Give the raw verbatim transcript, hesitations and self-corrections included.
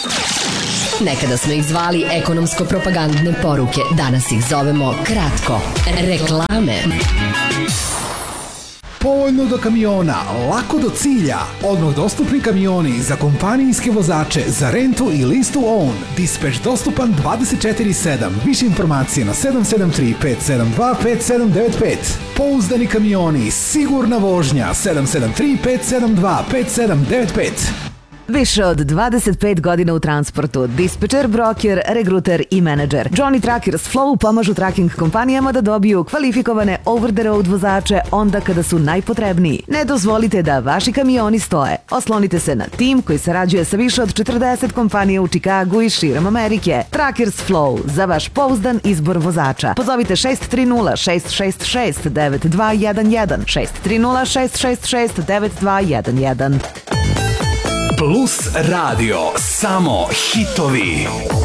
Nekada smo ih zvali ekonomsko-propagandne poruke, danas ih zovemo kratko reklame. Povoljno do kamiona, lako do cilja, odmah dostupni kamioni za kompanijske vozače, za rentu i listu own. Dispatch dostupan dvadeset četiri sedam. Više informacije na sedam sedam tri pet sedam dva pet sedam devet pet. Pouzdani kamioni, sigurna vožnja, sedam sedam tri pet sedam dva pet sedam devet pet. Više od dvadeset pet godina u transportu, dispečer, broker, regruter i menadžer. Johnny Truckers Flow pomažu tracking kompanijama da dobiju kvalifikovane over the road vozače onda kada su najpotrebniji. Ne dozvolite da vaši kamioni stoje. Oslonite se na tim koji sarađuje sa više od četrdeset kompanija u Čikagu i širom Amerike. Truckers Flow, za vaš pouzdan izbor vozača. Pozovite šest tri nula šest šest šest devet dva jedan jedan, šest tri nula šest šest šest devet dva jedan jedan. Plus Radio, samo hitovi.